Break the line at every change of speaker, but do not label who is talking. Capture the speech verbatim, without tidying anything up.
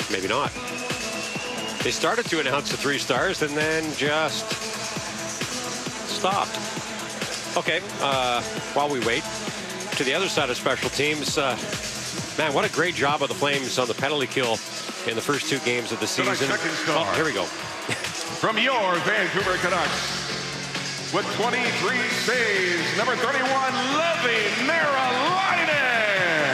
maybe not. They started to announce the three stars and then just stopped. Okay, uh, while we wait, to the other side of special teams, uh, man, what a great job of the Flames on the penalty kill in the first two games of the season. Oh, here we go.
From your Vancouver Canucks, with twenty-three saves, number thirty-one, Levi Meralainen.